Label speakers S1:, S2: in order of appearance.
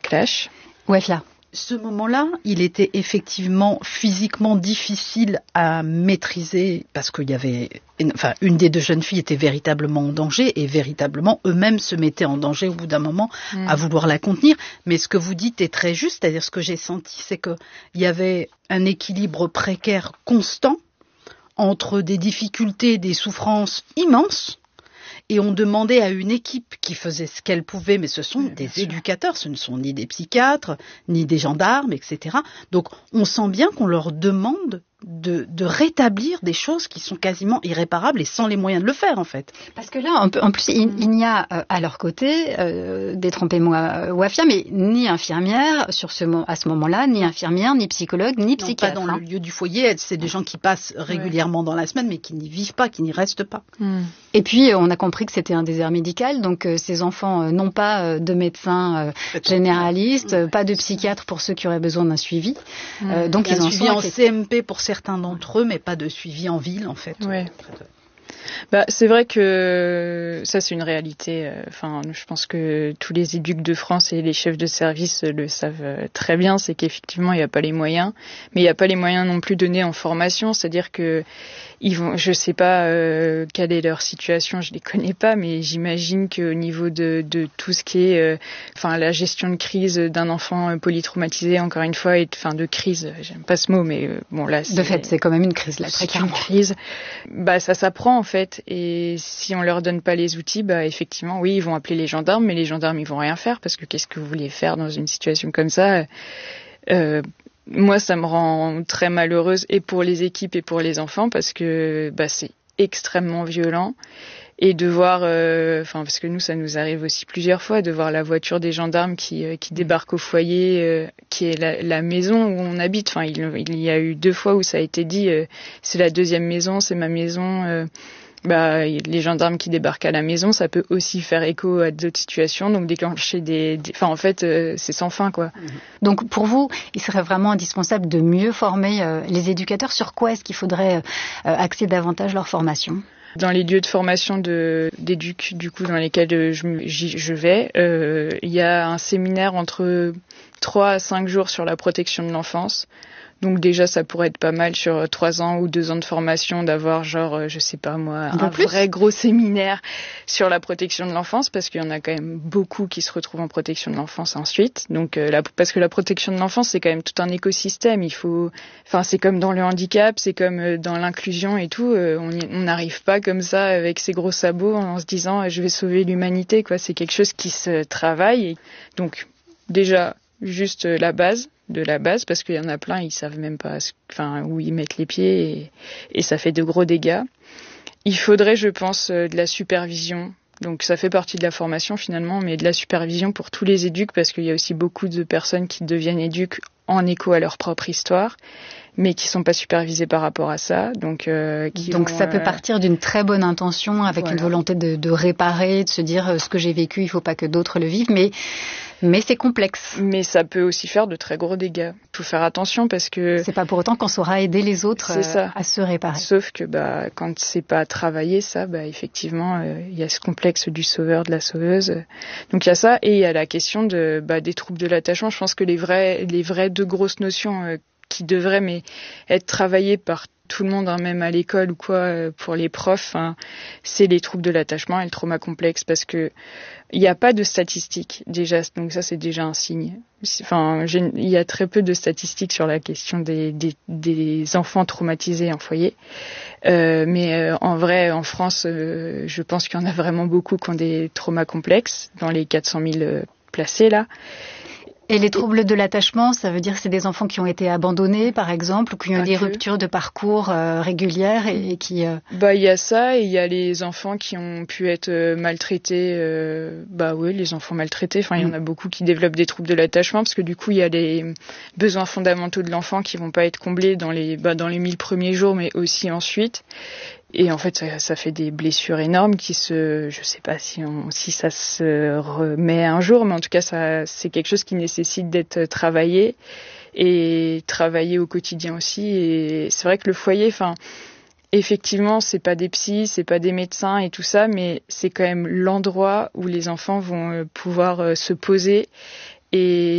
S1: flash.
S2: Wefia.
S3: Ce moment-là, il était effectivement physiquement difficile à maîtriser parce qu'il y avait, une des deux jeunes filles était véritablement en danger et véritablement eux-mêmes se mettaient en danger au bout d'un moment à vouloir la contenir. Mais ce que vous dites est très juste, c'est-à-dire ce que j'ai senti, c'est qu'il y avait un équilibre précaire constant entre des difficultés, des souffrances immenses. Et on demandait à une équipe qui faisait ce qu'elle pouvait, mais ce sont des éducateurs, ce ne sont ni des psychiatres, ni des gendarmes, etc. Donc on sent bien qu'on leur demande de rétablir des choses qui sont quasiment irréparables et sans les moyens de le faire en fait.
S2: Parce que là, en plus, il n'y a à leur côté, détrompez-moi Wafia, mais ni infirmière à ce moment-là, ni infirmière, ni psychologue, ni psychiatre.
S3: Pas dans le lieu du foyer, c'est des gens qui passent régulièrement dans la semaine mais qui n'y vivent pas, qui n'y restent pas.
S2: Et puis on a compris que c'était un désert médical, donc ces enfants n'ont pas de médecin généraliste, pas de psychiatre pour ceux qui auraient besoin d'un suivi.
S3: Donc ils en sont en CMP pour certains d'entre eux, mais pas de suivi en ville, en fait.
S1: Ouais. C'est vrai que ça, c'est une réalité. Je pense que tous les éducs de France et les chefs de service le savent très bien. C'est qu'effectivement, il n'y a pas les moyens, mais il n'y a pas les moyens non plus donnés en formation. C'est-à-dire que je sais pas quelle est leur situation, je les connais pas, mais j'imagine qu'au niveau de tout ce qui est, la gestion de crise d'un enfant polytraumatisé, encore une fois, de crise, j'aime pas ce mot, mais là,
S2: de fait, c'est quand même une crise, là, très clairement.
S1: C'est une crise. Ça s'apprend, en fait, et si on leur donne pas les outils, effectivement, oui, ils vont appeler les gendarmes, mais les gendarmes, ils vont rien faire, parce que qu'est-ce que vous voulez faire dans une situation comme ça? Moi, ça me rend très malheureuse et pour les équipes et pour les enfants parce que c'est extrêmement violent et de voir, parce que nous, ça nous arrive aussi plusieurs fois, de voir la voiture des gendarmes qui débarque au foyer, qui est la maison où on habite. Il y a eu 2 fois où ça a été dit, c'est la 2e maison, c'est ma maison. Les gendarmes qui débarquent à la maison, ça peut aussi faire écho à d'autres situations, donc déclencher c'est sans fin, quoi.
S2: Donc pour vous, il serait vraiment indispensable de mieux former les éducateurs. Sur quoi est-ce qu'il faudrait axer davantage leur formation ?
S1: Dans les lieux de formation d'éduc, du coup, dans lesquels je vais, il y a un séminaire entre 3 à 5 jours sur la protection de l'enfance. Donc déjà, ça pourrait être pas mal sur 3 ans ou 2 ans de formation d'avoir un vrai gros séminaire sur la protection de l'enfance parce qu'il y en a quand même beaucoup qui se retrouvent en protection de l'enfance ensuite. Donc parce que la protection de l'enfance, c'est quand même tout un écosystème. C'est comme dans le handicap, c'est comme dans l'inclusion et tout. On n'arrive pas comme ça avec ses gros sabots en se disant je vais sauver l'humanité, quoi. C'est quelque chose qui se travaille. Et donc déjà, juste la base parce qu'il y en a plein, ils savent même pas où ils mettent les pieds et ça fait de gros dégâts. Il faudrait, je pense, de la supervision. Donc ça fait partie de la formation finalement, mais de la supervision pour tous les éducs parce qu'il y a aussi beaucoup de personnes qui deviennent éduques en écho à leur propre histoire, mais qui sont pas supervisées par rapport à ça. Donc
S2: ça peut partir d'une très bonne intention avec une volonté de réparer, de se dire ce que j'ai vécu, il faut pas que d'autres le vivent, mais c'est complexe.
S1: Mais ça peut aussi faire de très gros dégâts. Il faut faire attention parce que...
S2: C'est pas pour autant qu'on saura aider les autres à se réparer.
S1: Sauf que quand c'est pas travaillé, ça, effectivement, il y a ce complexe du sauveur, de la sauveuse. Donc il y a ça et il y a la question des troubles de l'attachement. Je pense que les vraies 2 grosses notions qui devraient être travaillées par tout le monde, même à l'école ou quoi, pour les profs, c'est les troubles de l'attachement et le trauma complexe parce que il n'y a pas de statistiques déjà, donc ça c'est déjà un signe. Il y a très peu de statistiques sur la question des enfants traumatisés en foyer, mais en vrai, en France, je pense qu'il y en a vraiment beaucoup qui ont des traumas complexes dans les 400 000 placés là.
S2: Et les troubles de l'attachement, ça veut dire que c'est des enfants qui ont été abandonnés, par exemple, ou qui ont des ruptures de parcours régulières et qui...
S1: Il y a ça, et il y a les enfants qui ont pu être maltraités. Les enfants maltraités. Il y en a beaucoup qui développent des troubles de l'attachement, parce que du coup, il y a les besoins fondamentaux de l'enfant qui vont pas être comblés dans les 1000 premiers jours, mais aussi ensuite. Et en fait, ça fait des blessures énormes je sais pas si ça se remet un jour, mais en tout cas, c'est quelque chose qui nécessite d'être travaillé et travaillé au quotidien aussi. Et c'est vrai que le foyer, effectivement, c'est pas des psys, c'est pas des médecins et tout ça, mais c'est quand même l'endroit où les enfants vont pouvoir se poser et